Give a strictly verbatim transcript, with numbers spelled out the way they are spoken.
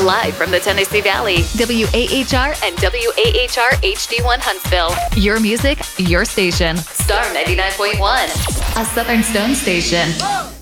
Live from the Tennessee Valley, W A H R and W A H R H D one Huntsville. Your music, your station. Star ninety-nine point one, a Southern Stone station.